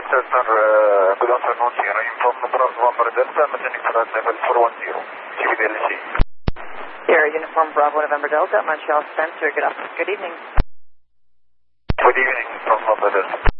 Cessna, good afternoon, Sierra. I'm from Bravo November Delta, maintaining flight level 410, GVDLC. Sierra Uniform Bravo November Delta, Montreal Spencer, good evening. Good evening from November Delta.